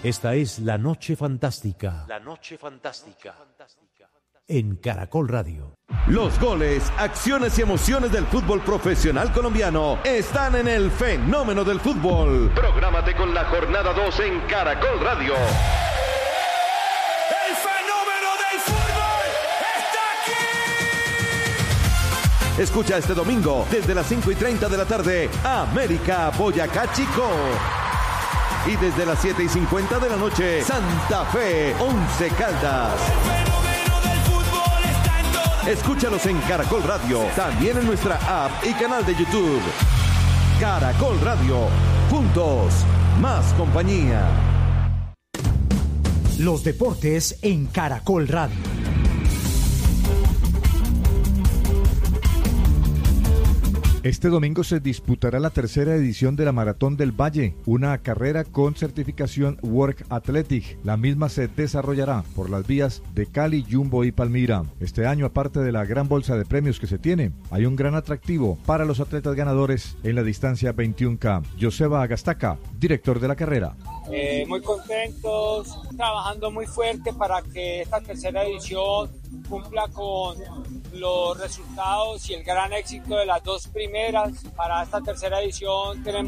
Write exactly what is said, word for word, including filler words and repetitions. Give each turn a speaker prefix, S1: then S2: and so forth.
S1: Esta es La Noche Fantástica. La Noche Fantástica. En Caracol Radio.
S2: Los goles, acciones y emociones del fútbol profesional colombiano están en el Fenómeno del Fútbol. Prográmate con la jornada dos en Caracol Radio.
S3: ¡El Fenómeno del Fútbol está aquí!
S2: Escucha este domingo desde las cinco y treinta de la tarde América Boyacá Chico. Y desde las siete y cincuenta de la noche Santa Fe Once Caldas. Escúchalos en Caracol Radio, también en nuestra app y canal de YouTube. Caracol Radio, juntos, más compañía.
S4: Los deportes en Caracol Radio.
S5: Este domingo se disputará la tercera edición de la Maratón del Valle, una carrera con certificación Work Athletic. La misma se desarrollará por las vías de Cali, Jumbo y Palmira. Este año, aparte de la gran bolsa de premios que se tiene, hay un gran atractivo para los atletas ganadores en la distancia veintiuno K. Joseba Agastaca, director de la carrera.
S6: Eh, muy contentos, trabajando muy fuerte para que esta tercera edición cumpla con los resultados y el gran éxito de las dos primeras. Para esta tercera edición tenemos